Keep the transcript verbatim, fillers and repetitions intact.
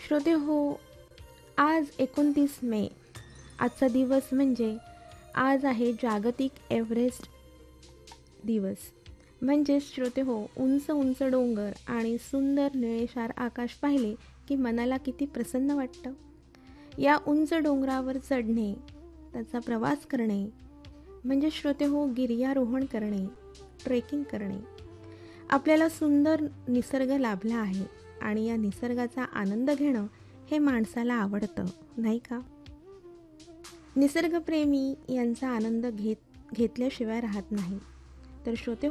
श्रोते हो, आज एकोणतीस मे. आजचा दिवस म्हणजे आज आहे जागतिक एव्हरेस्ट दिवस. म्हणजेच श्रोते हो, उंच उंच डोंगर आणि सुंदर निळेशार आकाश पाहिले की मनाला किती प्रसन्न वाटतं. या उंच डोंगरावर चढणे, त्याचा प्रवास करणे म्हणजे श्रोते हो गिर्यारोहण करणे, ट्रेकिंग करणे. आपल्याला सुंदर निसर्ग लाभला आहे आणि या निसर्गाचा आनंद घेणं हे माणसाला आवडतं, नाही का? निसर्गप्रेमी यांचा आनंद घेत घेतल्याशिवाय राहत नाही. तर श्रोते